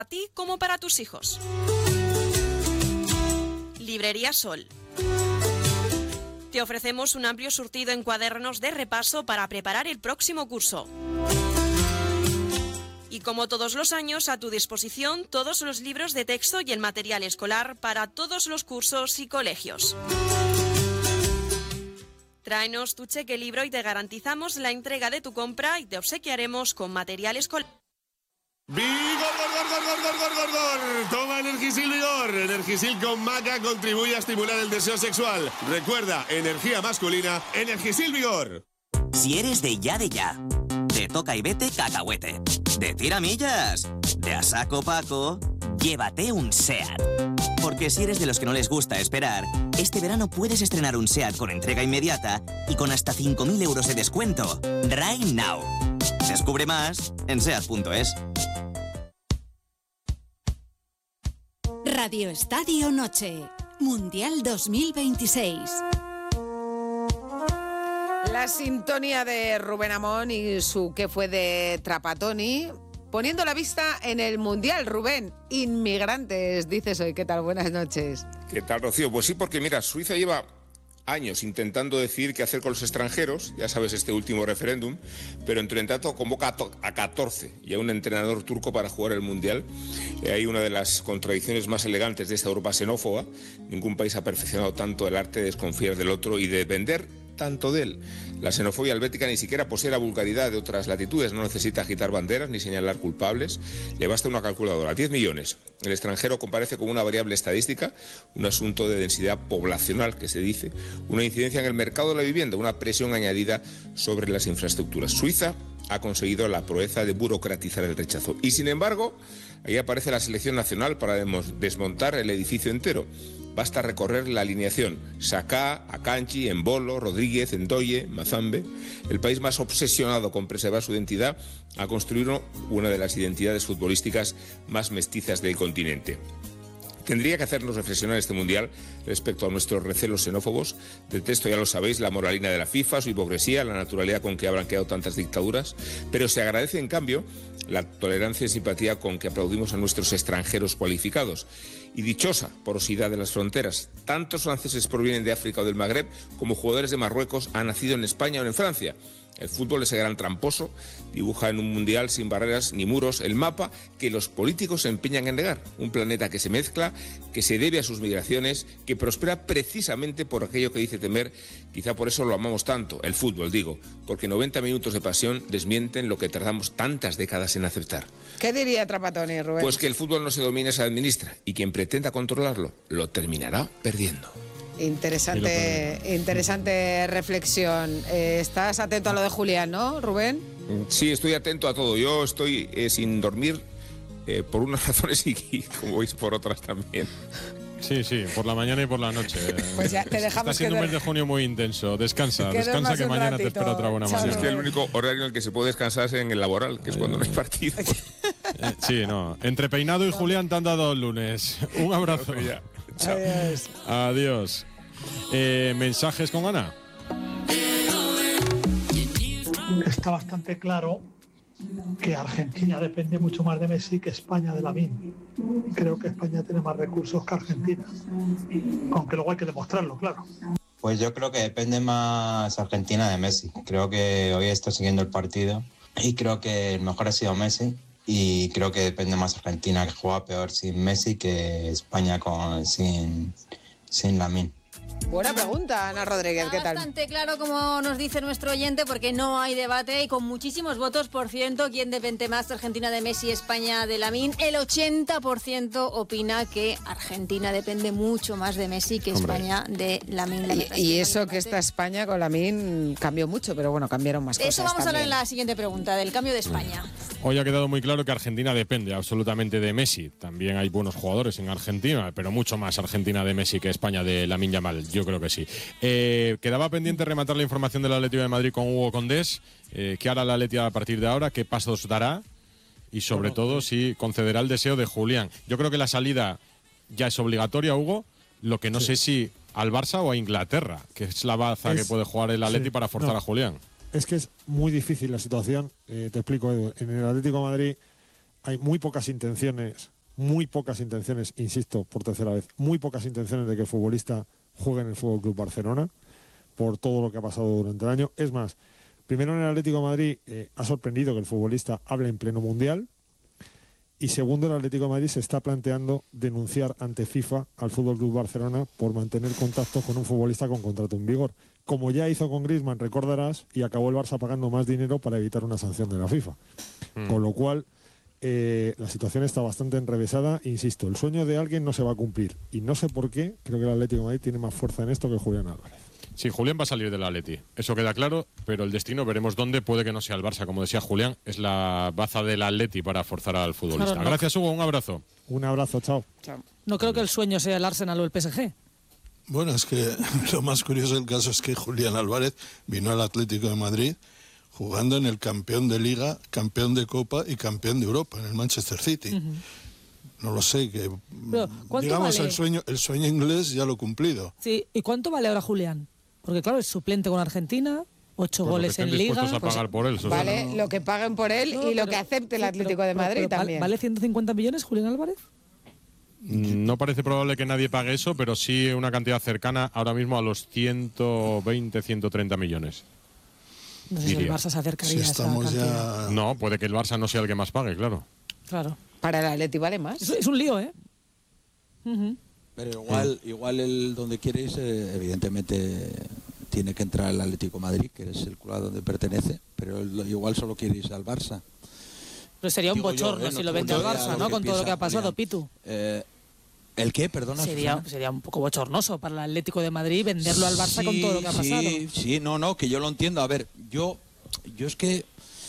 para ti como para tus hijos. Librería Sol. Te ofrecemos un amplio surtido en cuadernos de repaso para preparar el próximo curso. Y como todos los años, a tu disposición todos los libros de texto y el material escolar para todos los cursos y colegios. Tráenos tu cheque libro y te garantizamos la entrega de tu compra y te obsequiaremos con material escolar. ¡Vigor, gor! Toma Energisil Vigor. Energisil con maca contribuye a estimular el deseo sexual. Recuerda, energía masculina, Energisil Vigor. Si eres de ya, de toca y vete cacahuete, de tiramillas, de a saco Paco, llévate un SEAT. Porque si eres de los que no les gusta esperar, este verano puedes estrenar un SEAT con entrega inmediata y con hasta 5.000 euros de descuento. Right now. Descubre más en SEAT.es. Radio Estadio Noche, Mundial 2026. La sintonía de Rubén Amón y su ¿Qué fue de Trapattoni? Poniendo la vista en el Mundial, Rubén. Inmigrantes, dices hoy. ¿Qué tal? Buenas noches. ¿Qué tal, Rocío? Pues sí, porque mira, Suiza lleva años intentando decidir qué hacer con los extranjeros, ya sabes, este último referéndum, pero entre tanto convoca a 14 y a un entrenador turco para jugar el Mundial. Hay una de las contradicciones más elegantes de esta Europa xenófoba. Ningún país ha perfeccionado tanto el arte de desconfiar del otro y de depender tanto de él. La xenofobia helvética ni siquiera posee la vulgaridad de otras latitudes, no necesita agitar banderas ni señalar culpables, le basta una calculadora. 10 millones. El extranjero comparece como una variable estadística, un asunto de densidad poblacional, que se dice, una incidencia en el mercado de la vivienda, una presión añadida sobre las infraestructuras. Suiza ha conseguido la proeza de burocratizar el rechazo. Y sin embargo, ahí aparece la selección nacional para desmontar el edificio entero. Basta recorrer la alineación: Sacá, Akanji, Embolo, Rodríguez, Ndoye, Mazambe. El país más obsesionado con preservar su identidad ha construido una de las identidades futbolísticas más mestizas del continente. Tendría que hacernos reflexionar este Mundial respecto a nuestros recelos xenófobos. Detesto, ya lo sabéis, la moralina de la FIFA, su hipocresía, la naturalidad con que ha blanqueado tantas dictaduras, pero se agradece, en cambio, la tolerancia y simpatía con que aplaudimos a nuestros extranjeros cualificados. Y dichosa porosidad de las fronteras. Tantos franceses provienen de África o del Magreb como jugadores de Marruecos han nacido en España o en Francia. El fútbol, ese gran tramposo, dibuja en un mundial sin barreras ni muros el mapa que los políticos se empeñan en negar. Un planeta que se mezcla, que se debe a sus migraciones, que prospera precisamente por aquello que dice temer. Quizá por eso lo amamos tanto, el fútbol, digo, porque 90 minutos de pasión desmienten lo que tardamos tantas décadas en aceptar. ¿Qué diría Trapattoni, Rubén? Pues que el fútbol no se domina, se administra, y quien pretenda controlarlo lo terminará perdiendo. Interesante reflexión. Estás atento a lo de Julián, ¿no, Rubén? Sí, estoy atento a todo. Yo estoy sin dormir por unas razones y, como veis, por otras también. Sí, por la mañana y por la noche. Pues ya te dejamos. Está siendo un mes de junio muy intenso. Descansa que mañana te espera otra buena mañana. Es que el único horario en el que se puede descansar es en el laboral, que es cuando no hay partido. Sí, no. Entre Peinado y Julián te han dado el lunes. Un abrazo. Chao. Adiós. ¿Mensajes con Ana? Está bastante claro que Argentina depende mucho más de Messi que España de Lamine. Creo que España tiene más recursos que Argentina, aunque luego hay que demostrarlo, claro. Pues yo creo que depende más Argentina de Messi. Creo que hoy estoy siguiendo el partido y creo que el mejor ha sido Messi, y creo que depende más Argentina, que juega peor sin Messi, que España sin Lamine. Buena pregunta, Ana Rodríguez, ¿qué tal? Bastante claro, como nos dice nuestro oyente, porque no hay debate y con muchísimos votos. Por ciento, ¿quién depende más? Argentina de Messi, España de Lamine. El 80% opina que Argentina depende mucho más de Messi que España de Lamine. Y eso que esta España con Lamine cambió mucho, pero bueno, cambiaron más cosas. Eso vamos también a hablar en la siguiente pregunta, del cambio de España. Hoy ha quedado muy claro que Argentina depende absolutamente de Messi. También hay buenos jugadores en Argentina, pero mucho más Argentina de Messi que España de Lamine Yamal. Yo creo que sí. Quedaba pendiente rematar la información del Atlético de Madrid con Hugo Condés. ¿Qué hará el Atlético a partir de ahora? ¿Qué pasos dará? Y sobre todo, si concederá el deseo de Julián. Yo creo que la salida ya es obligatoria, Hugo. Lo que no sé si al Barça o a Inglaterra, que es la baza que puede jugar el Atlético para forzar a Julián. Es que es muy difícil la situación. Te explico, Edu. En el Atlético de Madrid hay muy pocas intenciones, insisto, por tercera vez, muy pocas intenciones de que el futbolista juegue en el Fútbol Club Barcelona, por todo lo que ha pasado durante el año. Es más, primero en el Atlético de Madrid ha sorprendido que el futbolista hable en pleno Mundial, y segundo, el Atlético de Madrid se está planteando denunciar ante FIFA al Fútbol Club Barcelona por mantener contacto con un futbolista con contrato en vigor, como ya hizo con Griezmann, recordarás, y acabó el Barça pagando más dinero para evitar una sanción de la FIFA. Con lo cual, la situación está bastante enrevesada. Insisto, el sueño de alguien no se va a cumplir, y no sé por qué, creo que el Atlético de Madrid tiene más fuerza en esto que Julián Álvarez. Sí, Julián va a salir del Atleti, eso queda claro, pero el destino veremos dónde, puede que no sea el Barça, como decía Julián, es la baza del Atleti para forzar al futbolista. Claro, no. Gracias, Hugo, un abrazo. Un abrazo, chao. No creo que el sueño sea el Arsenal o el PSG. Bueno, es que lo más curioso del caso es que Julián Álvarez vino al Atlético de Madrid jugando en el campeón de Liga, campeón de Copa y campeón de Europa, en el Manchester City. No lo sé, que digamos vale? el sueño inglés ya lo cumplido. Sí, ¿y cuánto vale ahora Julián? Porque claro, es suplente con Argentina, 8 goles en Liga. A pagar por él, vale, no. Lo que paguen por él y lo que acepte el Atlético de Madrid también. ¿Vale 150 millones Julián Álvarez? No parece probable que nadie pague eso, pero sí una cantidad cercana ahora mismo a los 120, 130 millones. No sé si el Barça se acercaría a esa cantidad. No, puede que el Barça no sea el que más pague, claro. Claro. Para el Atleti vale más. Es un lío, ¿eh? Pero igual el donde quiere irse, evidentemente tiene que entrar el Atlético de Madrid, que es el club a donde pertenece, pero él igual solo quiere irse al Barça. Pero sería un bochorno si lo vende al Barça, ¿no? Con todo lo que ha pasado, Pitu. ¿El qué? Perdona. Sería un poco bochornoso para el Atlético de Madrid venderlo al Barça con todo lo que ha pasado. Sí, no, que yo lo entiendo. A ver, yo es que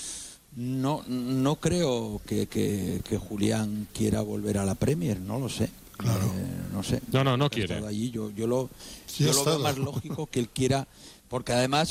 no creo que Julián quiera volver a la Premier, no lo sé. Claro. No sé. No quiere. Allí, yo lo veo más lógico que él quiera, porque además,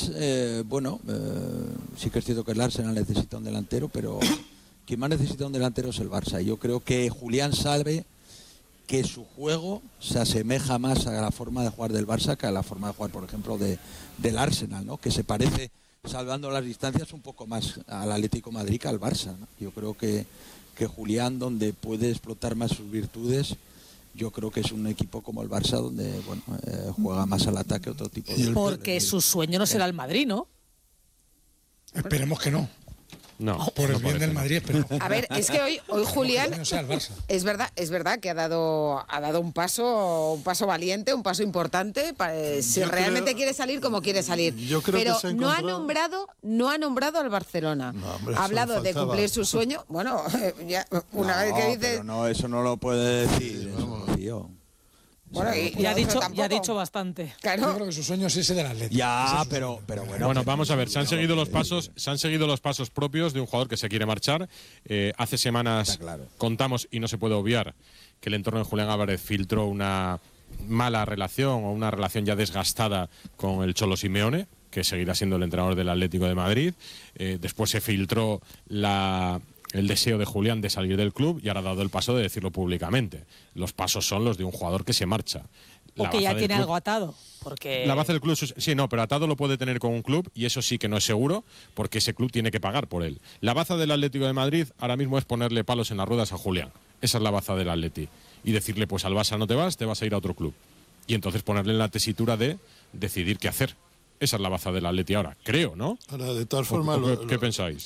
sí que es cierto que el Arsenal necesita un delantero, pero quien más necesita un delantero es el Barça. Yo creo que Julián sabe que su juego se asemeja más a la forma de jugar del Barça que a la forma de jugar, por ejemplo, del Arsenal, ¿no? Que se parece, salvando las distancias, un poco más al Atlético de Madrid que al Barça, ¿no? Yo creo que Julián, donde puede explotar más sus virtudes, yo creo que es un equipo como el Barça, donde juega más al ataque, otro tipo de... Porque su sueño no será el Madrid, ¿no? Esperemos que no. No, por el bien del Madrid, pero a ver, es que hoy Julián no sea el Barça. es verdad que ha dado un paso valiente, un paso importante si realmente quiere salir como quiere salir. Pero no ha nombrado al Barcelona. No, hombre, ha hablado de cumplir su sueño. Bueno, ya una vez que dice pero no, eso no lo puede decir, tío. Bueno, ya ha dicho bastante. Claro. Yo creo que su sueño es ese del Atlético. Ya, pero bueno. Bueno, vamos a ver, se han seguido los pasos propios de un jugador que se quiere marchar. Hace semanas contamos, y no se puede obviar, que el entorno de Julián Álvarez filtró una mala relación o una relación ya desgastada con el Cholo Simeone, que seguirá siendo el entrenador del Atlético de Madrid. Después se filtró el deseo de Julián de salir del club y ahora ha dado el paso de decirlo públicamente. Los pasos son los de un jugador que se marcha. O que ya tiene algo atado. Porque... La base del club, sí, no, pero atado lo puede tener con un club y eso sí que no es seguro porque ese club tiene que pagar por él. La baza del Atlético de Madrid ahora mismo es ponerle palos en las ruedas a Julián. Esa es la baza del Atleti. Y decirle, pues al Barça no te vas a ir a otro club. Y entonces ponerle en la tesitura de decidir qué hacer. Esa es la baza del Atleti ahora, creo, ¿no? Ahora, de tal forma... ¿Qué pensáis?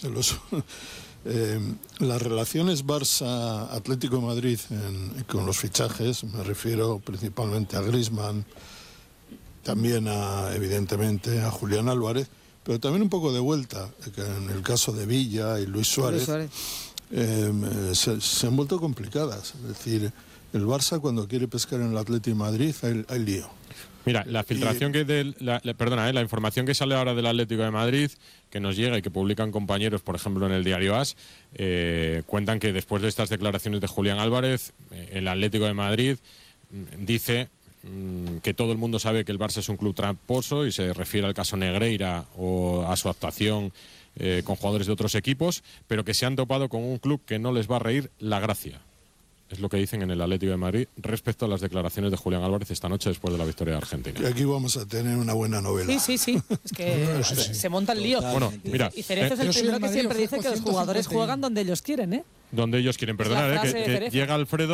Las relaciones Barça-Atlético de Madrid con los fichajes, me refiero principalmente a Griezmann, también evidentemente a Julián Álvarez, pero también un poco de vuelta, que en el caso de Villa y Luis Suárez. Se han vuelto complicadas. Es decir, el Barça cuando quiere pescar en el Atlético de Madrid hay lío. Mira, la filtración la información que sale ahora del Atlético de Madrid, que nos llega y que publican compañeros, por ejemplo, en el diario AS, cuentan que después de estas declaraciones de Julián Álvarez, el Atlético de Madrid dice que todo el mundo sabe que el Barça es un club tramposo y se refiere al caso Negreira o a su actuación con jugadores de otros equipos, pero que se han topado con un club que no les va a reír la gracia. Es lo que dicen en el Atlético de Madrid respecto a las declaraciones de Julián Álvarez esta noche después de la victoria de Argentina. Y aquí vamos a tener una buena novela. Sí. Es que se monta el lío. Bueno, mira, y Cerezo es el primero que siempre dice que los jugadores juegan donde ellos quieren, ¿eh? donde ellos quieren perdonar. frase de Que Cerezo. llega Alfredo